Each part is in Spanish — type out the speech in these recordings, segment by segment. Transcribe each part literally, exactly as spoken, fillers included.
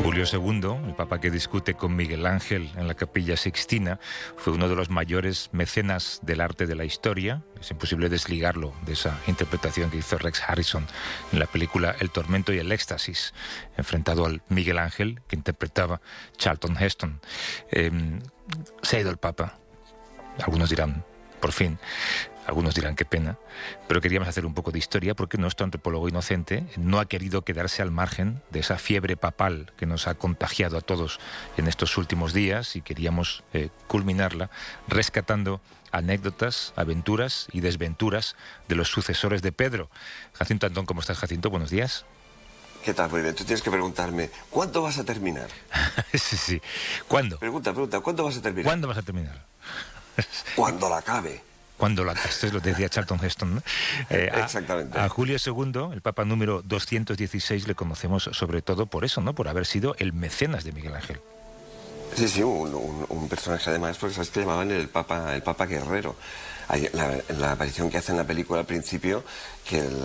Julio segundo, el papa que discute con Miguel Ángel en la Capilla Sixtina, fue uno de los mayores mecenas del arte de la historia. Es imposible desligarlo de esa interpretación que hizo Rex Harrison en la película El tormento y el éxtasis, enfrentado al Miguel Ángel que interpretaba Charlton Heston. Eh, se ha ido el papa. Algunos dirán, por fin. Algunos dirán qué pena, pero queríamos hacer un poco de historia porque nuestro antropólogo inocente no ha querido quedarse al margen de esa fiebre papal que nos ha contagiado a todos en estos últimos días y queríamos eh, culminarla rescatando anécdotas, aventuras y desventuras de los sucesores de Pedro. Jacinto Antón, ¿cómo estás, Jacinto? Buenos días. ¿Qué tal? Muy bien. Tú tienes que preguntarme, ¿cuándo vas a terminar? sí, sí. ¿Cuándo? Pregunta, pregunta, ¿cuándo vas a terminar? ¿Cuándo vas a terminar? Cuando la acabe. Cuando la, esto es lo que decía Charlton Heston, ¿no? Eh, a, Exactamente. A Julio segundo, el Papa número doscientos dieciséis, le conocemos sobre todo por eso, ¿no? Por haber sido el mecenas de Miguel Ángel. Sí, sí, un, un, un personaje además, porque sabes que llamaban el Papa, el Papa Guerrero. Hay, la, la aparición que hace en la película al principio, que el,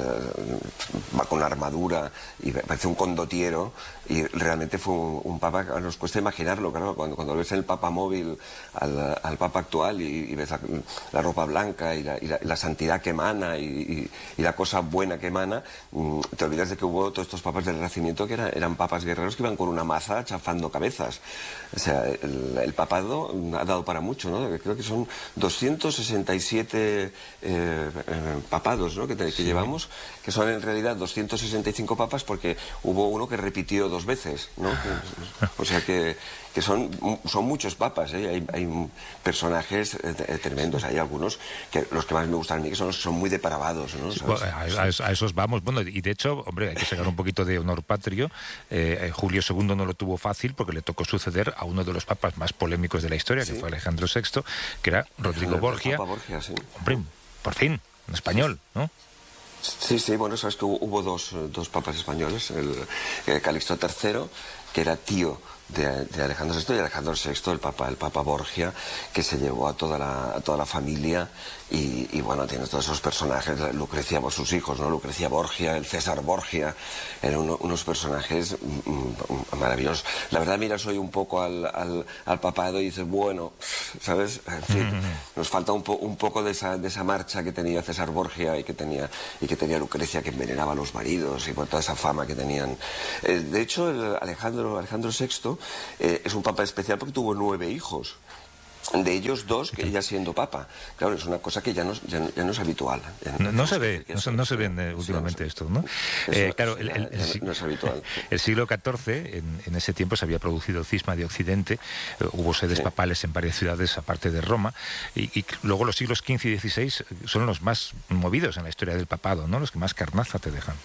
va con la armadura y parece un condottiero, y realmente fue un, un papa que nos cuesta imaginarlo, claro, cuando, cuando ves el papa móvil al, al papa actual y, y ves la, la ropa blanca y la, y, la, y la santidad que emana y, y, y la cosa buena que emana, te olvidas de que hubo todos estos papas del Renacimiento que era, eran papas guerreros que iban con una maza chafando cabezas. O sea, el, el papado ha dado para mucho, ¿no? Creo que son doscientos sesenta y siete eh, eh, papados, ¿no? que, te, que sí. llevamos, que son en realidad doscientos sesenta y cinco papas porque hubo uno que repitió dos veces, ¿no? O sea que, que son, son muchos papas, ¿eh? hay, hay personajes eh, tremendos, hay algunos que los que más me gustan a mí que son los que son muy depravados, ¿no? Bueno, a, a, a esos vamos, bueno, y de hecho, hombre, hay que sacar un poquito de honor patrio. eh, Julio segundo no lo tuvo fácil porque le tocó suceder a uno de los papas más polémicos de la historia, sí. que fue Alejandro sexto, que era Rodrigo Borgia. Borgia sí. Hombre, por fin, en español, ¿no? Sí, sí, bueno, sabes que hubo dos, dos papas españoles, el, el Calixto tercero, que era tío de, de Alejandro sexto, y Alejandro sexto, el papa, el papa Borgia, que se llevó a toda la, a toda la familia, y, y bueno, tienes todos esos personajes, Lucrecia, por sus hijos, ¿no? Lucrecia Borgia, el César Borgia, eran uno, unos personajes mm, maravillosos. La verdad, miras hoy un poco al, al, al papado y dices, bueno, ¿sabes? En fin, mm-hmm. nos falta un, po, un poco de esa, de esa marcha que tenía César Borgia y que tenía, y que tenía Lucrecia, que envenenaba a los maridos, y por toda esa fama que tenían. Eh, de hecho, el Alejandro, Alejandro sexto eh, es un papa especial porque tuvo nueve hijos. De ellos dos, que ella siendo papa. Claro, es una cosa que ya no, ya, ya no es habitual. No, no se ve, no, no se ven eh, últimamente sí, esto, ¿no? Eh, claro, el, el, el, no es habitual. El siglo catorce, en, en ese tiempo se había producido el cisma de Occidente, eh, hubo sedes sí. papales en varias ciudades aparte de Roma, y, y luego los siglos quince y dieciséis son los más movidos en la historia del papado, ¿no? Los que más carnaza te dejan.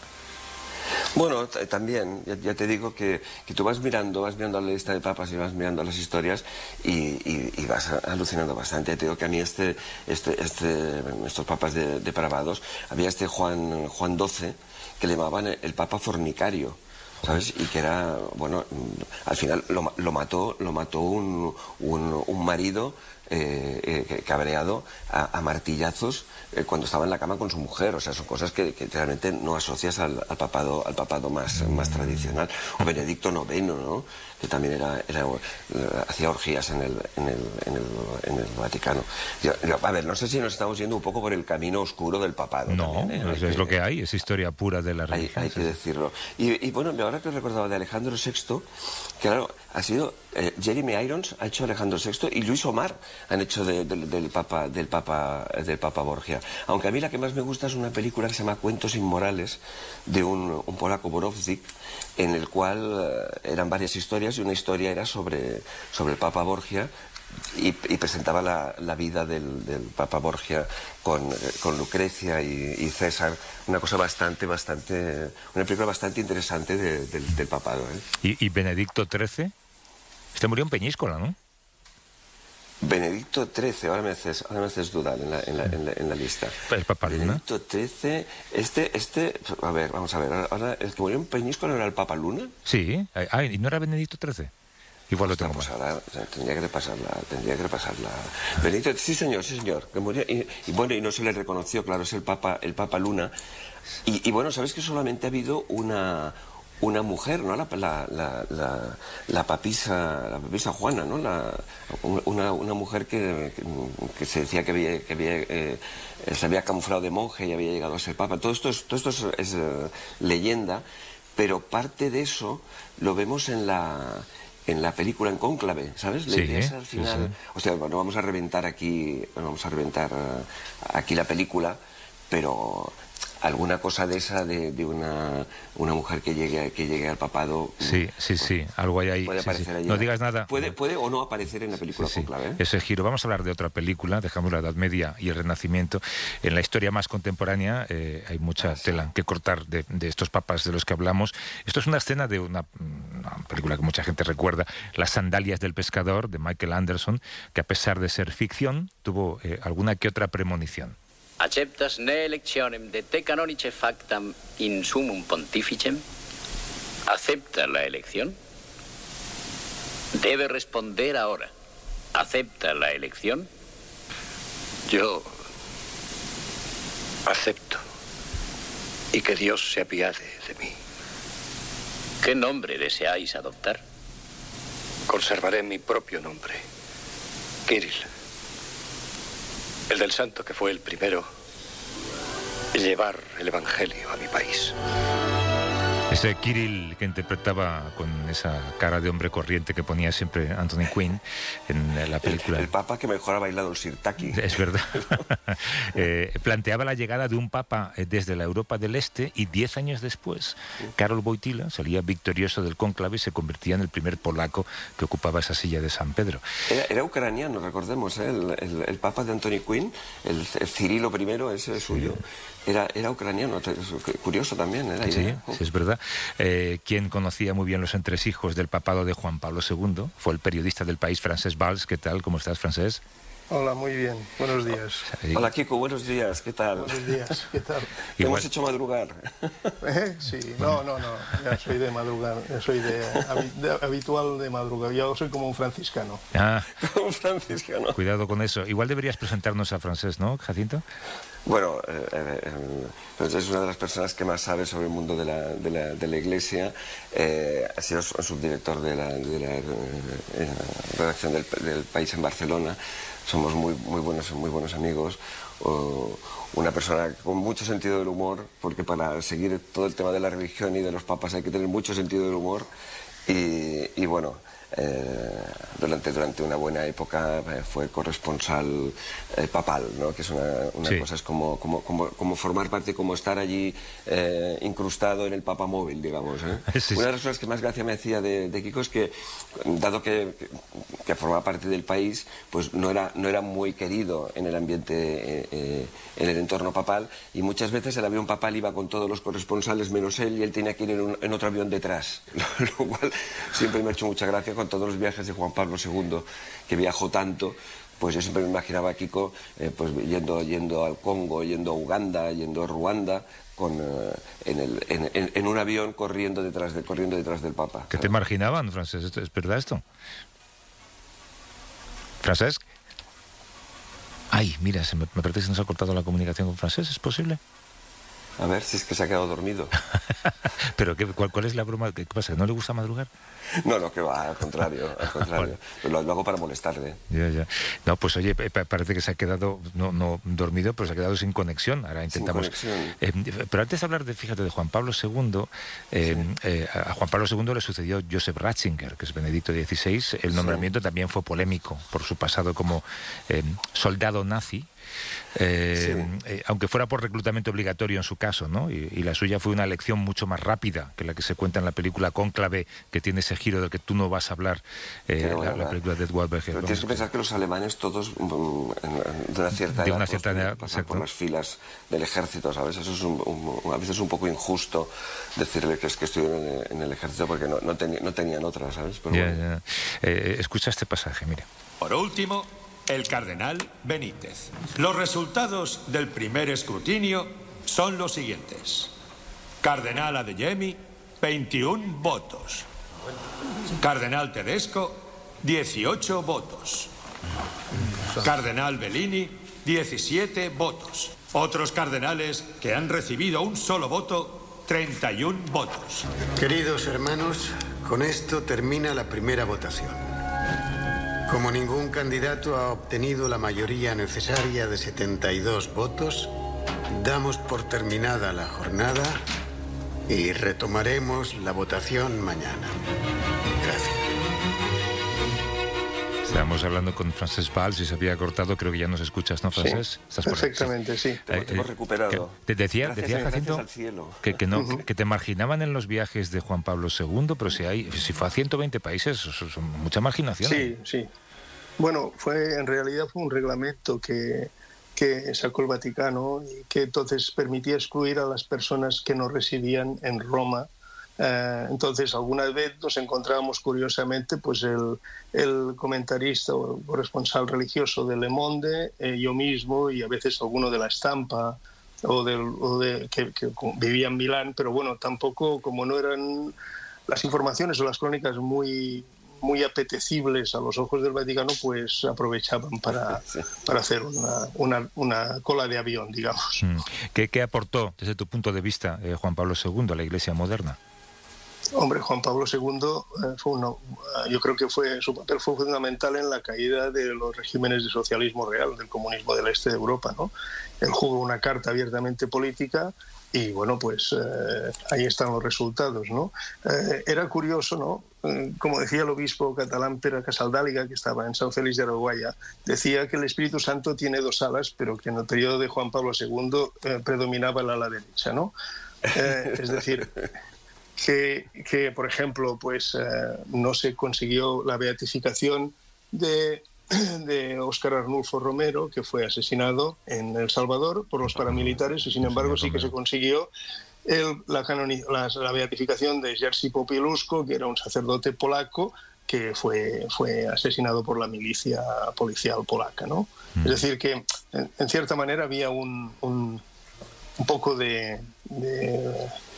Bueno, también, ya, ya te digo que, que tú vas mirando, vas mirando la lista de papas y vas mirando las historias y, y, y vas alucinando bastante. Te digo que a mí este, este, este, estos papas de, depravados, había este Juan, Juan doce, que le llamaban el, el papa fornicario, ¿sabes? Y que era, bueno, al final lo, lo mató, lo mató un, un, un marido eh, eh, cabreado a, a martillazos eh, cuando estaba en la cama con su mujer. O sea, son cosas que, que realmente no asocias al, al papado, al papado más, más tradicional. O Benedicto noveno, ¿no? Que también era, era hacía orgías en el, en el, en el, en el Vaticano. Yo, yo, a ver, no sé si nos estamos yendo un poco por el camino oscuro del papado. No, también, ¿eh? es, es que, lo que hay, es historia pura de la religión. Hay, hay que decirlo. Y, y bueno, ahora que recordaba de Alejandro sexto, que claro, ha sido eh, Jeremy Irons ha hecho Alejandro sexto y Luis Omar han hecho de, de, del Papa del Papa del Papa Borgia. Aunque a mí la que más me gusta es una película que se llama Cuentos Inmorales, de un, un polaco, Borowczyk, en el cual eh, eran varias historias y una historia era sobre, sobre el Papa Borgia. Y, y presentaba la, la vida del, del Papa Borgia con, con Lucrecia y, y César, una cosa bastante, bastante, una película bastante interesante de, de, del papado, ¿eh? ¿Y, y Benedicto trece? Este murió en Peñíscola, ¿no? Benedicto trece, ahora me haces, ahora me haces dudar en la, en la, en la, en la lista. El Papa Luna. Benedicto trece, este, este, a ver, vamos a ver, ahora, ¿el que murió en Peñíscola era el Papa Luna? Sí, ah, ¿y no era Benedicto trece? Igual lo tengo pues ahora tendría que repasarla, tendría que repasarla. Benedicto, sí señor, sí señor, que murió, y, y bueno, y no se le reconoció, claro, es el Papa, el Papa Luna. Y, y bueno, sabes que solamente ha habido una, una mujer, ¿no? La, la, la, la, la papisa, la papisa Juana, ¿no? La, una, una mujer que, que, que se decía que había, que había eh, se había camuflado de monje y había llegado a ser papa. Todo esto es, todo esto es, es uh, leyenda, pero parte de eso lo vemos en la en la película, en Cónclave, ¿sabes? Sí, es al final, sí, sí. O sea, bueno, vamos a reventar aquí, vamos a reventar uh, aquí la película, pero alguna cosa de esa de, de una, una mujer que llegue que llegue al papado. Sí, sí, pues, sí, algo hay ahí. Puede Sí, aparecer sí. allí. No digas nada. Puede, puede o no aparecer en la película Sí, sí. Cónclave, ¿eh? Ese giro. Vamos a hablar de otra película, dejamos la Edad Media y el Renacimiento. En la historia más contemporánea eh, hay mucha Ah, sí. tela que cortar de, de estos papas de los que hablamos. Esto es una escena de una, una película que mucha gente recuerda, Las sandalias del pescador, de Michael Anderson, que a pesar de ser ficción, tuvo eh, alguna que otra premonición. ¿Acceptas ne electionem de te canonice factam in sumum pontificem? ¿Acepta la elección? Debe responder ahora. ¿Acepta la elección? Yo acepto. Y que Dios se apiade de mí. ¿Qué nombre deseáis adoptar? Conservaré mi propio nombre. Kirill. El del santo que fue el primero en llevar el evangelio a mi país. Ese Kirill que interpretaba con esa cara de hombre corriente que ponía siempre Anthony Quinn en la película. El, el papa que mejor ha bailado el sirtaki. Es verdad. eh, planteaba la llegada de un papa desde la Europa del Este y diez años después, Karol Wojtyła salía victorioso del cónclave y se convertía en el primer polaco que ocupaba esa silla de San Pedro. Era, era ucraniano, recordemos, ¿eh? el, el, el papa de Anthony Quinn, el, el Cirilo I, ese suyo, era, era ucraniano. Curioso también, ¿eh? Sí, sí, es verdad. Eh, quien conocía muy bien los entresijos del papado de Juan Pablo segundo fue el periodista del País, Francesc Valls. ¿Qué tal? ¿Cómo estás, Francesc? Hola, muy bien. Buenos días. Sí. Hola, Kiko, buenos días. ¿Qué tal? Buenos días. ¿Qué tal? Te Igual. hemos hecho madrugar. ¿Eh? Sí, no, no, no. Ya soy de madrugar. Soy de, habi- de habitual de madrugar. Yo soy como un franciscano. Ah, Como franciscano. cuidado con eso. Igual deberías presentarnos a Francesc, ¿no, Jacinto? Bueno, eh, eh, pues es una de las personas que más sabe sobre el mundo de la, de la, de la Iglesia. Eh, ha sido subdirector de la, de la eh, redacción del, del País en Barcelona. Somos muy, muy, buenos, muy buenos amigos. O una persona con mucho sentido del humor, porque para seguir todo el tema de la religión y de los papas hay que tener mucho sentido del humor. Y, y bueno, eh, durante, durante una buena época eh, fue corresponsal eh, papal, ¿no? Que es una, una Sí. cosa, es como, como, como, como formar parte, como estar allí eh, incrustado en el papa móvil, digamos, ¿eh? Sí, sí. Una de las cosas que más gracia me hacía de, de Kiko es que, dado que, que, que formaba parte del país, pues no era, no era muy querido en el ambiente, eh, eh, en el entorno papal, y muchas veces el avión papal iba con todos los corresponsales menos él, y él tenía que ir en, un, en otro avión detrás, lo cual siempre me ha hecho mucha gracia con todos los viajes de Juan Pablo segundo, que viajó tanto. Pues yo siempre me imaginaba a Kiko eh, pues yendo, yendo al Congo, yendo a Uganda, yendo a Ruanda, con, eh, en, el, en, en, en un avión corriendo detrás, de, corriendo detrás del Papa. ¿Qué te marginaban, Francesc? ¿Es verdad esto? ¿Francesc? Ay, mira, se me, me parece que se nos ha cortado la comunicación con Francesc, ¿es posible? A ver si es que se ha quedado dormido. ¿Pero qué, cuál, cuál es la broma? ¿Qué pasa? ¿No le gusta madrugar? No, no, que va, al contrario, al contrario. Lo, lo hago para molestarle. Ya, ya. No, pues oye, pa- parece que se ha quedado, no, no dormido, pero se ha quedado sin conexión. Ahora intentamos... Sin conexión. Eh, pero antes de hablar, de, fíjate, de Juan Pablo segundo, eh, Sí. eh, a Juan Pablo segundo le sucedió Joseph Ratzinger, que es Benedicto dieciséis. El nombramiento también fue polémico por su pasado como eh, soldado nazi. Eh, Sí. eh, aunque fuera por reclutamiento obligatorio en su caso, ¿no? Y, y la suya fue una elección mucho más rápida que la que se cuenta en la película Cónclave, que tiene ese giro del que tú no vas a hablar, eh, Que no voy a la, la hablar. película de Edward Berger. Pero tienes que pensar que los alemanes todos mm, en- de una cierta De edad, una pues, cierta tienen edad, que pasar por exacto. las filas del ejército, ¿sabes? Eso es un, un- a veces un poco injusto decirle que es que estuvieron en, en el ejército porque no, no, teni- no tenían otra, ¿sabes? Pero Ya, bueno. ya. Eh, escucha este pasaje, mira. Por último, el cardenal Benítez. Los resultados del primer escrutinio son los siguientes. Cardenal Adeyemi, veintiún votos. Cardenal Tedesco, dieciocho votos. Cardenal Bellini, diecisiete votos. Otros cardenales que han recibido un solo voto treinta y un votos. Queridos hermanos, con esto termina la primera votación. Como ningún candidato ha obtenido la mayoría necesaria de setenta y dos votos, damos por terminada la jornada y retomaremos la votación mañana. Gracias. Estábamos hablando con Francesc Valls y se había cortado, creo que ya nos escuchas, ¿no, Francesc? Sí, ¿Estás por ahí? perfectamente, sí. Te, te hemos recuperado. Te decía, gracias, decía gracias Jacinto, al cielo. que, que, no, Uh-huh. que te marginaban en los viajes de Juan Pablo segundo, pero si hay, si fue a ciento veinte países, eso es mucha marginación. Sí, sí. Bueno, fue en realidad fue un reglamento que, que sacó el Vaticano y que entonces permitía excluir a las personas que no residían en Roma. Eh, entonces, alguna vez nos encontrábamos curiosamente, pues el, el comentarista o el corresponsal religioso de Le Monde, eh, yo mismo y a veces alguno de La Estampa o, del, o de que, que vivía en Milán, pero bueno, tampoco, como no eran las informaciones o las crónicas muy muy apetecibles a los ojos del Vaticano, pues aprovechaban para, para hacer una, una, una cola de avión, digamos. ¿Qué, qué aportó, desde tu punto de vista, eh, Juan Pablo segundo a la Iglesia moderna? Hombre, Juan Pablo segundo, eh, fue uno, yo creo que fue su papel fue fundamental en la caída de los regímenes de socialismo real, del comunismo del este de Europa, ¿no? Él jugó una carta abiertamente política y, bueno, pues eh, ahí están los resultados, ¿no? Eh, era curioso, ¿no? Eh, como decía el obispo catalán Pere Casaldáliga, que estaba en San Félix de Araguaia, decía que el Espíritu Santo tiene dos alas, pero que en el periodo de Juan Pablo segundo eh, predominaba el ala derecha, ¿no? Eh, es decir... Que, que, por ejemplo, pues eh, no se consiguió la beatificación de, de Óscar Arnulfo Romero, que fue asesinado en El Salvador por los paramilitares, y sin embargo sí que se consiguió el, la, canoni, la, la beatificación de Jerzy Popieluszko, que era un sacerdote polaco que fue, fue asesinado por la milicia policial polaca, ¿no? Mm. Es decir, que en, en cierta manera había un, un, un poco de... de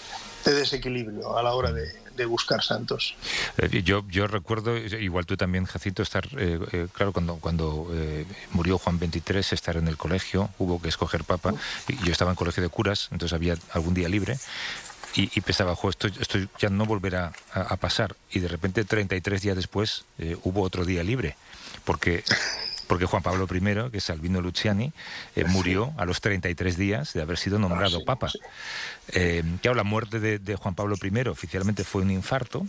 de desequilibrio a la hora de, de buscar santos. Eh, yo, yo recuerdo, igual tú también, Jacinto, estar, eh, eh, claro, cuando, cuando eh, murió Juan veintitrés, estar en el colegio, hubo que escoger papa, y yo estaba en colegio de curas, entonces había algún día libre, y, y pensaba, jo, esto, esto ya no volverá a, a pasar, y de repente treinta y tres días después eh, hubo otro día libre, porque... porque Juan Pablo primero, que es Albino Luciani, eh, murió a los treinta y tres días de haber sido nombrado ah, sí, papa. Sí. Eh, claro, la muerte de, de Juan Pablo primero oficialmente fue un infarto.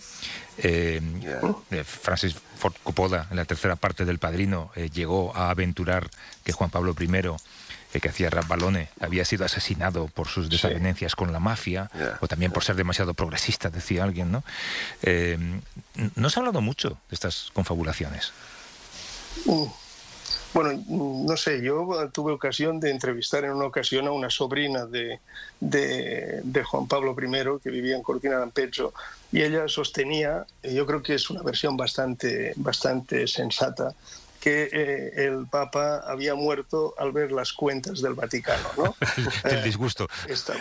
Eh, yeah. Francis Ford Coppola, en la tercera parte del Padrino, eh, llegó a aventurar que Juan Pablo primero, eh, que hacía rap balone, había sido asesinado por sus desavenencias sí. con la mafia, yeah. o también por ser demasiado progresista, decía alguien, ¿no? Eh, no se ha hablado mucho de estas confabulaciones. Uh. Bueno, no sé, yo tuve ocasión de entrevistar en una ocasión a una sobrina de, de, de Juan Pablo primero, que vivía en Cortina d'Ampezzo, y ella sostenía, y yo creo que es una versión bastante, bastante sensata, que eh, el Papa había muerto al ver las cuentas del Vaticano, ¿no? El disgusto. Eh, esta,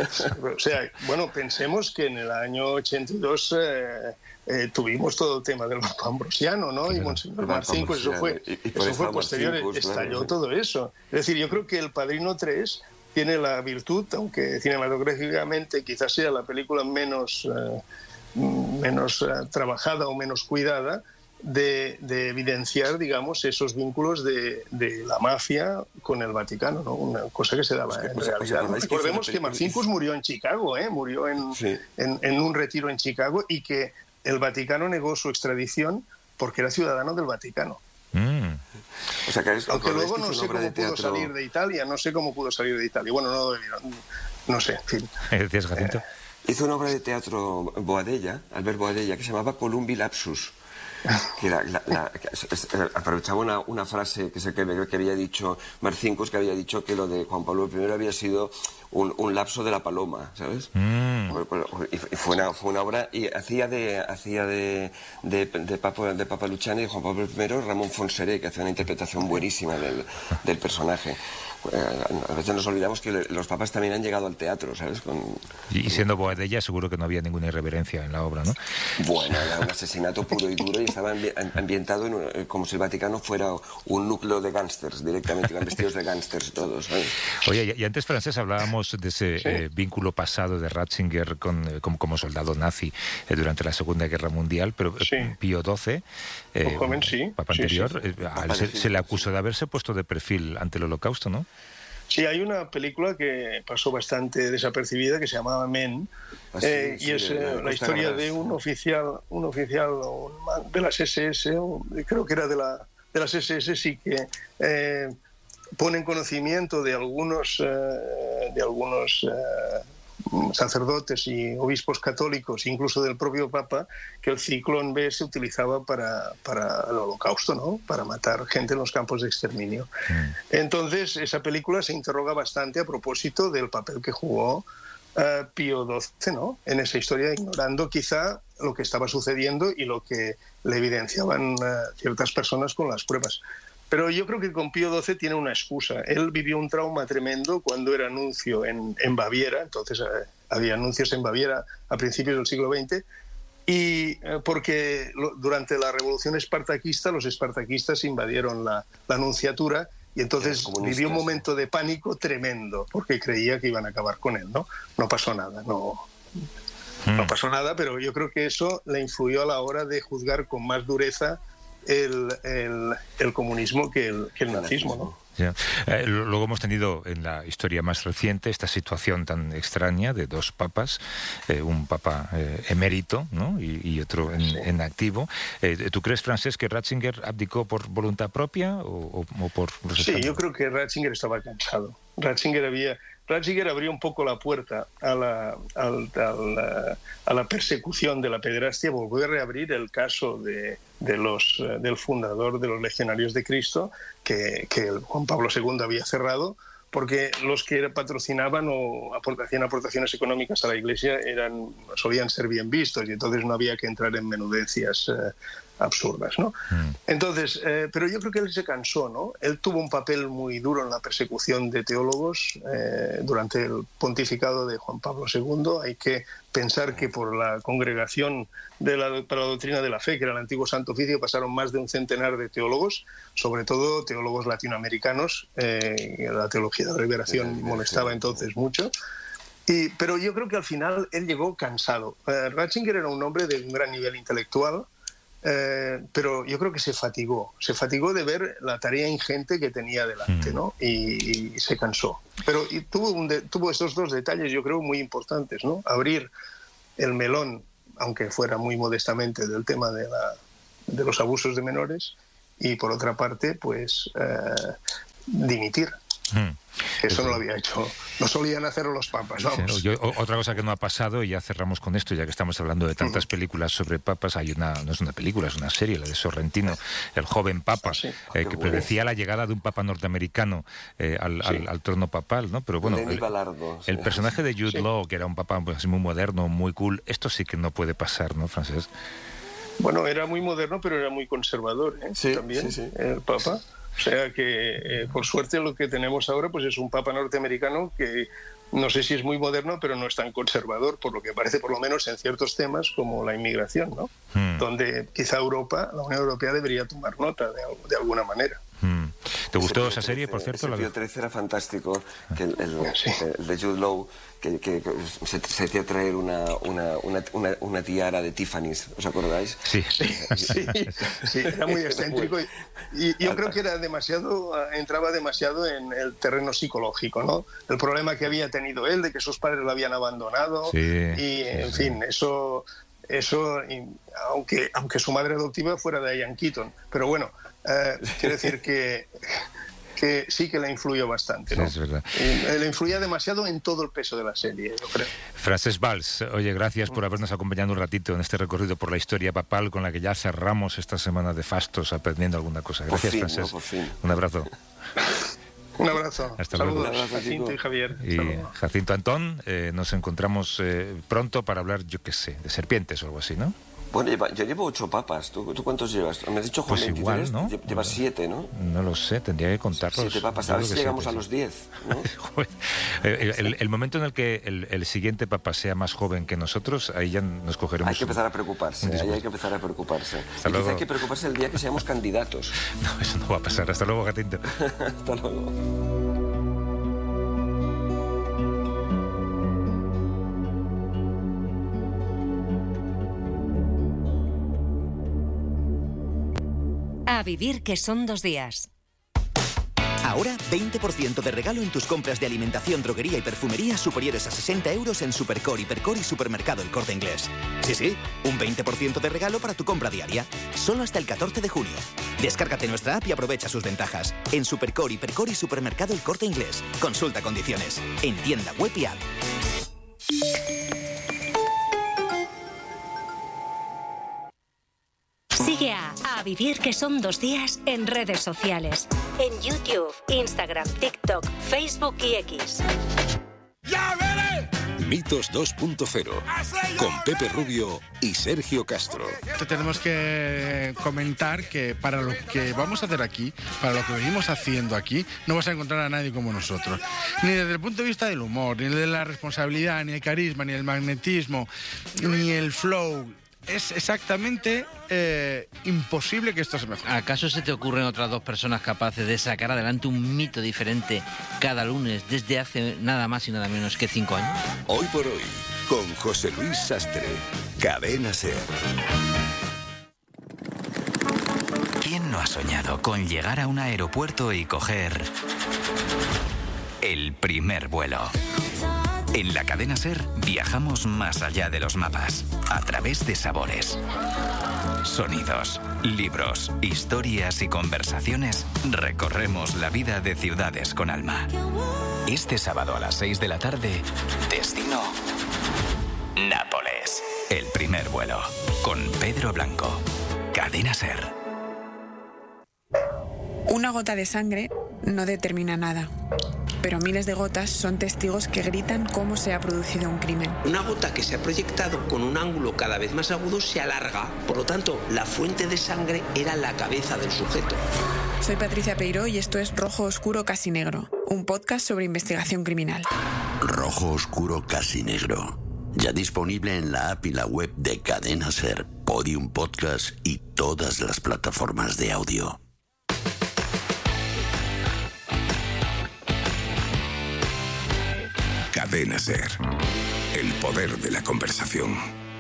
o sea, bueno, pensemos que en el año ochenta y dos eh, eh, tuvimos todo el tema del Papa Ambrosiano, ¿no? Claro. Y Monseñor Marcinkus, eso fue, y, y eso fue posterior, Marcinkus, estalló claro. todo eso. Es decir, yo creo que El Padrino tres tiene la virtud, aunque cinematográficamente quizás sea la película menos, eh, menos eh, trabajada o menos cuidada, De, de evidenciar, digamos, esos vínculos de, de la mafia con el Vaticano, ¿no? Una cosa que se daba pues que, en pues, realidad. Pues, Recordemos que, que Marcinkus murió en Chicago, ¿eh? Murió en, sí. en, en un retiro en Chicago, y que el Vaticano negó su extradición porque era ciudadano del Vaticano. Mm. O sea, que es, Aunque luego no sé cómo pudo teatro... salir de Italia, no sé cómo pudo salir de Italia. Bueno, no, no sé, en fin. ¿Decías, Jacinto? Eh, hizo una obra de teatro Boadella, Albert Boadella, que se llamaba Columbi Lapsus. Que la, la, la, que aprovechaba una, una frase que, se, que, que había dicho Marcinkus, que había dicho que lo de Juan Pablo primero había sido un, un lapso de la paloma, ¿sabes? Mm. Y fue una, fue una obra, y hacía de hacía de, de, de, Papa, de Papa Luciani y Juan Pablo primero Ramón Fonseré, que hacía una interpretación buenísima del, del personaje. A veces nos olvidamos que los papas también han llegado al teatro, ¿sabes? Con... Y siendo Boadella, seguro que no había ninguna irreverencia en la obra, ¿no? Bueno, era un asesinato puro y duro, y estaba ambientado en un, como si el Vaticano fuera un núcleo de gángsters, directamente, iban vestidos de gángsters todos, ¿sabes? Oye, y antes, Francesc, hablábamos hablábamos de ese Sí. eh, vínculo pasado de Ratzinger con, eh, como, como soldado nazi eh, durante la Segunda Guerra Mundial, pero eh, Sí. Pío doce, eh, Un joven, sí. papa Sí, anterior, sí. eh, a él se, se le acusó de haberse puesto de perfil ante el Holocausto, ¿no? Sí, hay una película que pasó bastante desapercibida que se llamaba Men, Ah, sí, eh, sí, y es de eh, la la Costa historia Gabras. de un oficial, un oficial un man- de las S S, un- creo que era de, la, de las S S, sí que eh, pone en conocimiento de algunos, eh, de algunos eh, sacerdotes y obispos católicos, incluso del propio Papa, que el ciclón B se utilizaba para, para el Holocausto, ¿no? Para matar gente en los campos de exterminio. Entonces, esa película se interroga bastante a propósito del papel que jugó uh, Pío doce, ¿no? En esa historia, ignorando quizá lo que estaba sucediendo y lo que le evidenciaban uh, ciertas personas con las pruebas. Pero yo creo que con Pío doce tiene una excusa. Él vivió un trauma tremendo cuando era nuncio en, en Baviera, entonces eh, había nuncios en Baviera a principios del siglo veinte, y eh, porque lo, durante la revolución espartaquista los espartaquistas invadieron la, la nunciatura y entonces vivió un momento de pánico tremendo porque creía que iban a acabar con él, ¿no? No pasó nada, no, no pasó nada, pero yo creo que eso le influyó a la hora de juzgar con más dureza el, el, el comunismo que el, que el nazismo, ¿no? Ya. Eh, luego hemos tenido en la historia más reciente esta situación tan extraña de dos papas, eh, un papa eh, emérito, ¿no? y, y otro en, Sí. en activo. Eh, ¿Tú crees, Francesc, que Ratzinger abdicó por voluntad propia o, o, o por los Sí, escándalos? yo creo que Ratzinger estaba cansado. Ratzinger había Ratzinger abrió un poco la puerta a la, al- al- a la persecución de la pederastia, volvió a reabrir el caso de, de los, eh, del fundador de los Legionarios de Cristo, que, que el Juan Pablo segundo había cerrado, porque los que patrocinaban o aport- hacían aportaciones económicas a la Iglesia eran, solían ser bien vistos y entonces no había que entrar en menudencias eh, absurdas, ¿no? Mm. Entonces, eh, pero yo creo que él se cansó, ¿no? Él tuvo un papel muy duro en la persecución de teólogos eh, durante el pontificado de Juan Pablo segundo. Hay que pensar que por la congregación de la, para la doctrina de la fe, que era el antiguo Santo Oficio, pasaron más de un centenar de teólogos, sobre todo teólogos latinoamericanos. Eh, la teología de la liberación molestaba entonces mucho. Y, pero yo creo que al final él llegó cansado. Eh, Ratzinger era un hombre de un gran nivel intelectual, eh, pero yo creo que se fatigó. Se fatigó de ver la tarea ingente que tenía delante, ¿no? Y, y se cansó. Pero y tuvo, un de, tuvo estos dos detalles, yo creo, muy importantes, ¿no? Abrir el melón, aunque fuera muy modestamente, del tema de, la, de los abusos de menores, y por otra parte, pues, eh, dimitir. Mm. Eso no lo había hecho, no solían hacerlo los papas, vamos. Sí, yo, o- otra cosa que no ha pasado, y ya cerramos con esto, ya que estamos hablando de tantas películas sobre papas, hay una, no es una película, es una serie, la de Sorrentino, El joven papa, Sí. eh, que predecía la llegada de un papa norteamericano eh, al, al- al trono papal, ¿no? Pero bueno, Lenny el, Balardo, sí. el personaje de Jude Sí. Law, que era un papa pues, muy moderno, muy cool, esto sí que no puede pasar, ¿no, Francesc? Bueno, era muy moderno, pero era muy conservador, ¿eh? Sí, También, sí, sí. el Papa. O sea que, eh, por suerte, lo que tenemos ahora pues es un Papa norteamericano que no sé si es muy moderno, pero no es tan conservador, por lo que parece, por lo menos en ciertos temas como la inmigración, ¿no? Hmm. Donde quizá Europa, la Unión Europea, debería tomar nota de, al- de alguna manera. Mm. ¿Te gustó Ese esa Pío serie, trece, por cierto? Ese La Pío de- trece era fantástico, que el, el- Sí. el de Jude Law, que, que- que se, se hacía traer una, una, una, una, una tiara de Tiffany's, ¿os acordáis? Sí. Sí, sí, era muy excéntrico y, y yo creo que era demasiado, eh, entraba demasiado en el terreno psicológico, ¿no? El problema que había tenido él de que sus padres lo habían abandonado Sí, y, sí, en sí. fin, eso, eso, y aunque, aunque su madre adoptiva fuera de Diane Keaton, pero bueno, eh, quiero decir que que sí que le influyó bastante, ¿no? Sí, es verdad. Y le influía demasiado en todo el peso de la serie, yo creo. Francesc Valls, oye, gracias por habernos acompañado un ratito en este recorrido por la historia papal con la que ya cerramos esta semana de fastos aprendiendo alguna cosa. Por Gracias, fin, ¿no? Francesc. Por fin. Un abrazo. Un abrazo. Hasta Saludos, luego. Un abrazo, Jacinto chico. y Javier. Y Saludos. Jacinto Antón, eh, nos encontramos eh, pronto para hablar, yo qué sé, de serpientes o algo así, ¿no? Bueno, lleva- yo llevo ocho papas. ¿Tú, tú cuántos llevas? Me has dicho Juan Pues veintitrés, igual, ¿no? lle- Llevas siete, ¿no? No lo sé, tendría que contarlos. Siete papas. Yo A ver creo si que llegamos siete, a sí. los diez, ¿no? Joder. Eh, el, el momento en el que el, el siguiente papa sea más joven que nosotros, ahí ya nos cogeremos. Hay que empezar a un- preocuparse, un ahí disgusto. hay que empezar a preocuparse. Hasta y luego. quizá hay que preocuparse el día que seamos candidatos. No, eso no va a pasar. Hasta luego, Jacinto. Hasta luego. A vivir que son dos días. Ahora, veinte por ciento de regalo en tus compras de alimentación, droguería y perfumería superiores a sesenta euros en Supercore, Hipercor y Supermercado El Corte Inglés. Sí, sí, un veinte por ciento de regalo para tu compra diaria. Solo hasta el catorce de junio. Descárgate nuestra app y aprovecha sus ventajas. En Supercore, Hipercor y Supermercado El Corte Inglés. Consulta condiciones. En tienda web y app. Sigue a A Vivir que son dos días en redes sociales. En YouTube, Instagram, TikTok, Facebook y X. ¡Ya veré! Mitos dos punto cero con Pepe Rubio y Sergio Castro. Te tenemos que comentar que para lo que vamos a hacer aquí, para lo que venimos haciendo aquí, no vas a encontrar a nadie como nosotros. Ni desde el punto de vista del humor, ni de la responsabilidad, ni el carisma, ni el magnetismo, ni el flow. Es exactamente eh, imposible que esto se mejore. ¿Acaso se te ocurren otras dos personas capaces de sacar adelante un mito diferente cada lunes desde hace nada más y nada menos que cinco años? Hoy por hoy, con José Luis Sastre, Cadena SER. ¿Quién no ha soñado con llegar a un aeropuerto y coger el primer vuelo? En la cadena SER viajamos más allá de los mapas, a través de sabores, sonidos, libros, historias y conversaciones. Recorremos la vida de ciudades con alma. Este sábado a las seis de la tarde, destino Nápoles. El primer vuelo, con Pedro Blanco. Cadena SER. Una gota de sangre no determina nada, pero miles de gotas son testigos que gritan cómo se ha producido un crimen. Una gota que se ha proyectado con un ángulo cada vez más agudo se alarga, por lo tanto, la fuente de sangre era la cabeza del sujeto. Soy Patricia Peiró y esto es Rojo Oscuro Casi Negro, un podcast sobre investigación criminal. Rojo Oscuro Casi Negro, ya disponible en la app y la web de Cadena SER, Podium Podcast y todas las plataformas de audio. Cadena SER. El poder de la conversación.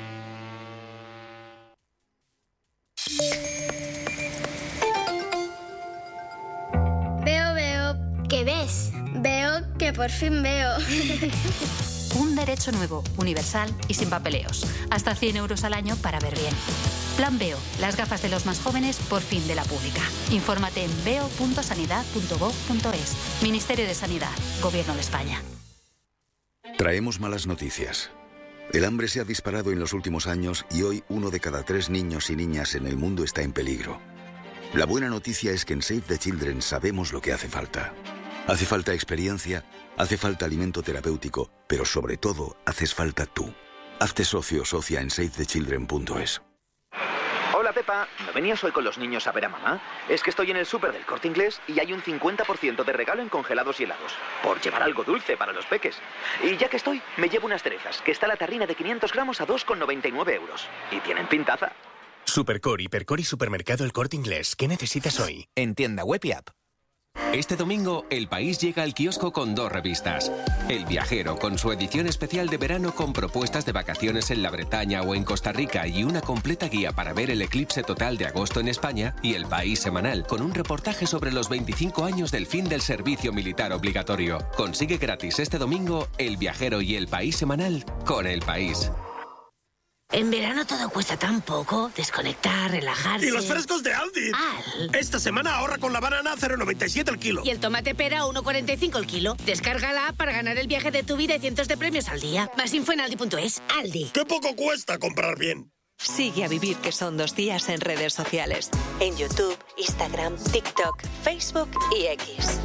Veo, veo. ¿Qué ves? Veo que por fin veo. Un derecho nuevo, universal y sin papeleos. Hasta cien euros al año para ver bien. Plan Veo, las gafas de los más jóvenes por fin de la pública. Infórmate en veo punto sanidad punto gov punto es. Ministerio de Sanidad, Gobierno de España. Traemos malas noticias. El hambre se ha disparado en los últimos años y hoy uno de cada tres niños y niñas en el mundo está en peligro. La buena noticia es que en Save the Children sabemos lo que hace falta. Hace falta experiencia, hace falta alimento terapéutico, pero sobre todo haces falta tú. Hazte socio o socia en save the children punto es. Hola Pepa, ¿no venías hoy con los niños a ver a mamá? Es que estoy en el súper del Corte Inglés y hay un cincuenta por ciento de regalo en congelados y helados. Por llevar algo dulce para los peques. Y ya que estoy, me llevo unas cerezas, que está la tarrina de quinientos gramos a dos con noventa y nueve euros. Y tienen pintaza. Supercore, Hipercor y Supermercado El Corte Inglés. ¿Qué necesitas hoy? En tienda web y app. Este domingo, El País llega al kiosco con dos revistas. El Viajero, con su edición especial de verano con propuestas de vacaciones en la Bretaña o en Costa Rica y una completa guía para ver el eclipse total de agosto en España. Y El País Semanal, con un reportaje sobre los veinticinco años del fin del servicio militar obligatorio. Consigue gratis este domingo El Viajero y El País Semanal con El País. En verano todo cuesta tan poco. Desconectar, relajarse... ¡Y los frescos de Aldi! ¡Al! Esta semana ahorra con la banana a cero coma noventa y siete el kilo. Y el tomate pera a uno coma cuarenta y cinco el kilo. Descárgala para ganar el viaje de tu vida y cientos de premios al día. Más info en aldi punto es. Aldi. ¡Qué poco cuesta comprar bien! Sigue a Vivir que son dos días en redes sociales. En YouTube, Instagram, TikTok, Facebook y X.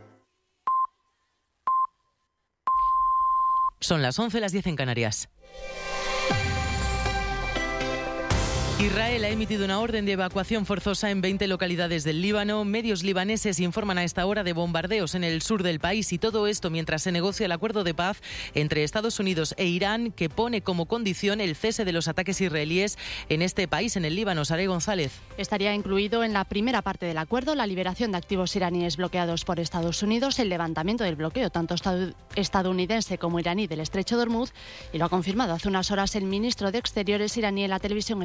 Son las once, las diez en Canarias. Israel ha emitido una orden de evacuación forzosa en veinte localidades del Líbano. Medios libaneses informan a esta hora de bombardeos en el sur del país y todo esto mientras se negocia el acuerdo de paz entre Estados Unidos e Irán que pone como condición el cese de los ataques israelíes en este país, en el Líbano. Saray González. Estaría incluido en la primera parte del acuerdo la liberación de activos iraníes bloqueados por Estados Unidos, el levantamiento del bloqueo tanto estadounidense como iraní del estrecho de Hormuz, y lo ha confirmado hace unas horas el ministro de Exteriores iraní en la televisión estatal.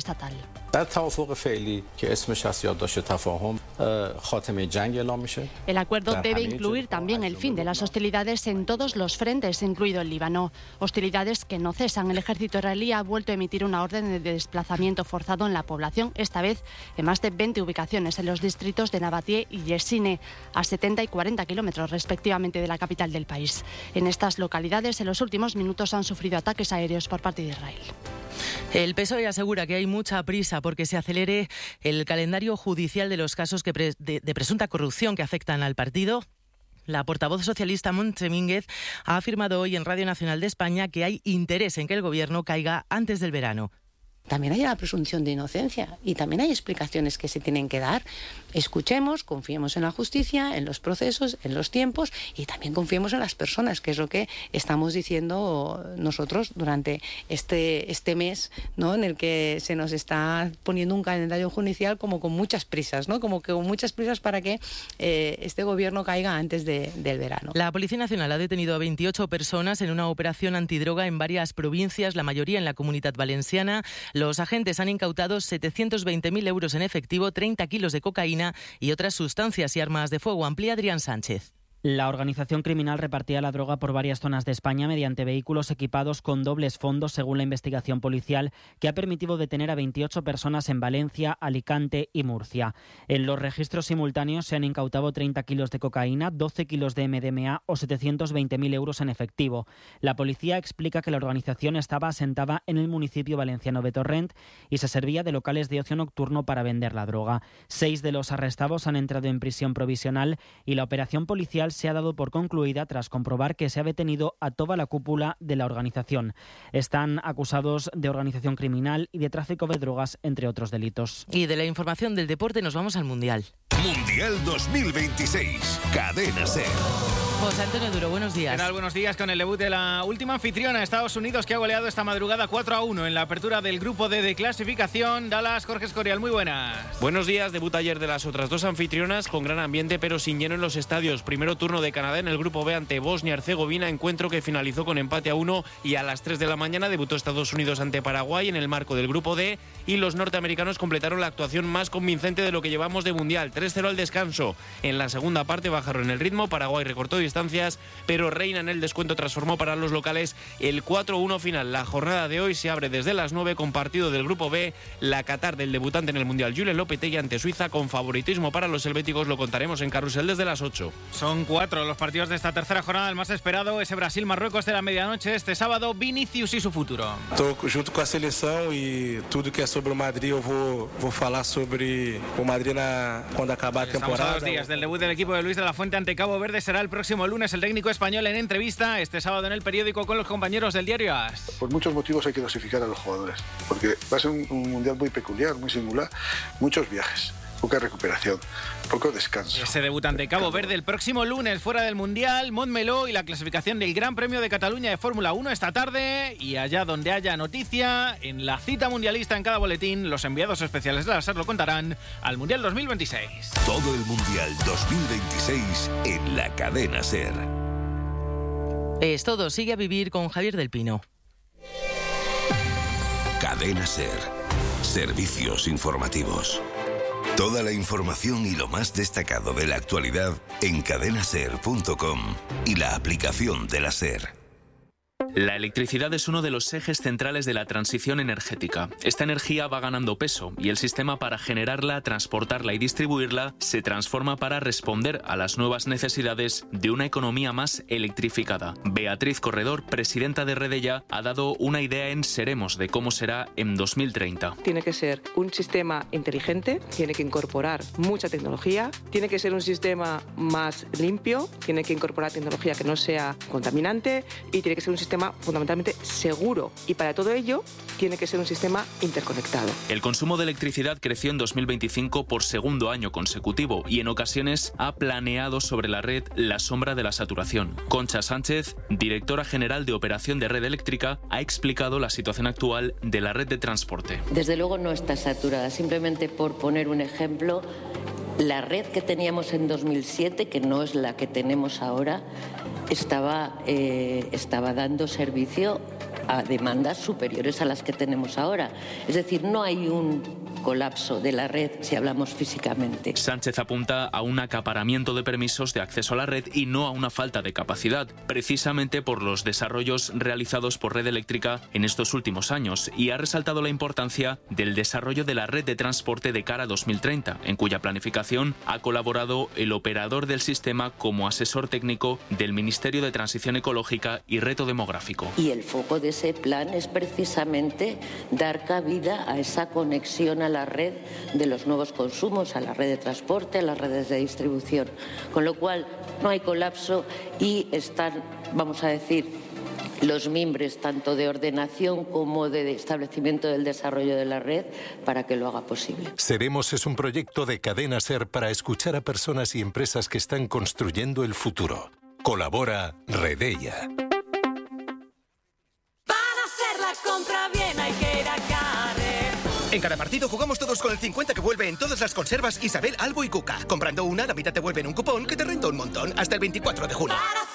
El acuerdo debe incluir también el fin de las hostilidades en todos los frentes, incluido el Líbano. Hostilidades que no cesan. El ejército israelí ha vuelto a emitir una orden de desplazamiento forzado en la población, esta vez en más de veinte ubicaciones en los distritos de Nabatie y Yesine, a setenta y cuarenta kilómetros respectivamente de la capital del país. En estas localidades, en los últimos minutos han sufrido ataques aéreos por parte de Israel. El P S O E asegura que hay mucha prisa porque se acelere el calendario judicial de los casos que pre- de, de presunta corrupción que afectan al partido. La portavoz socialista Montse Mínguez ha afirmado hoy en Radio Nacional de España que hay interés en que el Gobierno caiga antes del verano. También hay la presunción de inocencia y también hay explicaciones que se tienen que dar. Escuchemos, confiemos en la justicia, en los procesos, en los tiempos y también confiemos en las personas, que es lo que estamos diciendo nosotros durante este, este mes, ¿no?, en el que se nos está poniendo un calendario judicial como con muchas prisas, ¿no?, como que con muchas prisas para que eh, este gobierno caiga antes de, del verano. La Policía Nacional ha detenido a veintiocho personas en una operación antidroga en varias provincias, la mayoría en la Comunidad Valenciana. Los agentes han incautado setecientos veinte mil euros en efectivo, treinta kilos de cocaína y otras sustancias y armas de fuego. Amplía Adrián Sánchez. La organización criminal repartía la droga por varias zonas de España mediante vehículos equipados con dobles fondos, según la investigación policial, que ha permitido detener a veintiocho personas en Valencia, Alicante y Murcia. En los registros simultáneos se han incautado treinta kilos de cocaína, doce kilos de M D M A o setecientos veinte mil euros en efectivo. La policía explica que la organización estaba asentada en el municipio valenciano de Torrent y se servía de locales de ocio nocturno para vender la droga. Seis de los arrestados han entrado en prisión provisional y la operación policial se ha dado por concluida tras comprobar que se ha detenido a toda la cúpula de la organización. Están acusados de organización criminal y de tráfico de drogas, entre otros delitos. Y de la información del deporte nos vamos al Mundial. Mundial dos mil veintiséis. Cadena SER. José Antonio Duro, buenos días. ¿Qué tal? Buenos días con el debut de la última anfitriona, Estados Unidos, que ha goleado esta madrugada cuatro a uno en la apertura del grupo D de clasificación. Dallas, Jorge Escorial, muy buenas. Buenos días, debut ayer de las otras dos anfitrionas con gran ambiente pero sin lleno en los estadios. Primero turno de Canadá en el grupo B ante Bosnia-Herzegovina, encuentro que finalizó con empate a uno, y a las tres de la mañana debutó Estados Unidos ante Paraguay en el marco del grupo D y los norteamericanos completaron la actuación más convincente de lo que llevamos de Mundial. tres cero al descanso. En la segunda parte bajaron el ritmo, Paraguay recortó distancias, pero Reina en el descuento transformó para los locales el cuatro uno final. La jornada de hoy se abre desde las nueve con partido del grupo B, la Qatar del debutante en el Mundial Julen Lopetegui ante Suiza con favoritismo para los helvéticos. Lo contaremos en Carrusel desde las ocho. Son cuatro los partidos de esta tercera jornada. El más esperado, ese Brasil-Marruecos de la medianoche este sábado. Vinicius y su futuro. Estou junto com a seleção e tudo que é sobre o Madrid eu vou vou falar sobre o Madrid na quando acabar a temporada. Estamos a dos días del debut del equipo de Luis de la Fuente ante Cabo Verde. Será el próximo lunes. El técnico español en entrevista este sábado en El Periódico con los compañeros del diario AS. Por muchos motivos hay que dosificar a los jugadores, porque va a ser un, un mundial muy peculiar, muy singular, muchos viajes, poca recuperación, poco descanso. Ese debut ante Cabo Verde el próximo lunes fuera del Mundial, Montmeló y la clasificación del Gran Premio de Cataluña de Fórmula uno esta tarde, y allá donde haya noticia, en la cita mundialista en cada boletín, los enviados especiales de la SER lo contarán al Mundial dos mil veintiséis. Todo el Mundial dos mil veintiséis en la cadena SER. Es todo, sigue a vivir con Javier del Pino. Cadena SER. Servicios informativos. Toda la información y lo más destacado de la actualidad en cadena ser punto com y la aplicación de la SER. La electricidad es uno de los ejes centrales de la transición energética. Esta energía va ganando peso y el sistema para generarla, transportarla y distribuirla se transforma para responder a las nuevas necesidades de una economía más electrificada. Beatriz Corredor, presidenta de Redella, ha dado una idea en Seremos de cómo será en dos mil treinta. Tiene que ser un sistema inteligente, tiene que incorporar mucha tecnología, tiene que ser un sistema más limpio, tiene que incorporar tecnología que no sea contaminante y tiene que ser un sistema fundamentalmente seguro, y para todo ello tiene que ser un sistema interconectado. El consumo de electricidad creció en dos mil veinticinco por segundo año consecutivo y en ocasiones ha planeado sobre la red la sombra de la saturación. Concha Sánchez, directora general de operación de Red Eléctrica, ha explicado la situación actual de la red de transporte. Desde luego no está saturada. Simplemente por poner un ejemplo, la red que teníamos en dos mil siete, que no es la que tenemos ahora, estaba, eh, estaba dando servicio a demandas superiores a las que tenemos ahora. Es decir, no hay un colapso de la red si hablamos físicamente. Sánchez apunta a un acaparamiento de permisos de acceso a la red y no a una falta de capacidad, precisamente por los desarrollos realizados por Red Eléctrica en estos últimos años, y ha resaltado la importancia del desarrollo de la red de transporte de cara a dos mil treinta, en cuya planificación ha colaborado el operador del sistema como asesor técnico del Ministerio de Transición Ecológica y Reto Demográfico. Y el foco de ese plan es precisamente dar cabida a esa conexión a la red de los nuevos consumos, a la red de transporte, a las redes de distribución. Con lo cual no hay colapso y están, vamos a decir, los mimbres tanto de ordenación como de establecimiento del desarrollo de la red para que lo haga posible. Seremos es un proyecto de Cadena SER para escuchar a personas y empresas que están construyendo el futuro. Colabora Redeia. Para hacer la compra bien hay que ir a Carrer. En cada partido jugamos todos con el cincuenta que vuelve en todas las conservas Isabel, Albo y Cuca. Comprando una, la mitad te vuelve en un cupón que te renta un montón hasta el veinticuatro de junio.